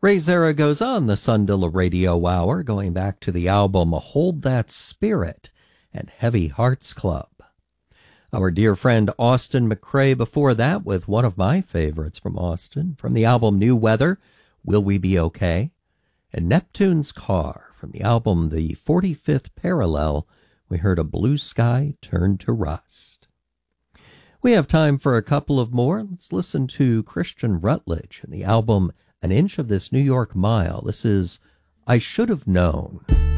Ray Zaragoza on the Sundilla Radio Hour, going back to the album Hold That Spirit and Heavy Hearts Club. Our dear friend Austin McCrae before that with one of my favorites from Austin, from the album New Weather, Will We Be Okay? And Neptune's Car, from the album The 45th Parallel, we heard A Blue Sky Turn to Rust. We have time for a couple of more. Let's listen to Christian Rutledge and the album An Inch of This New York Mile. This is I Should Have Known.